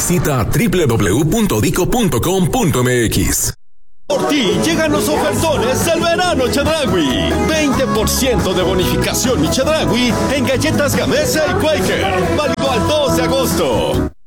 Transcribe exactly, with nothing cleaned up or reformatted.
visita doble u doble u doble u punto dico punto com punto m x. Por ti llegan los ofertones del verano Chedraui. veinte por ciento de bonificación y Chedraui en galletas Gamesa y Quaker. Válido al dos de agosto.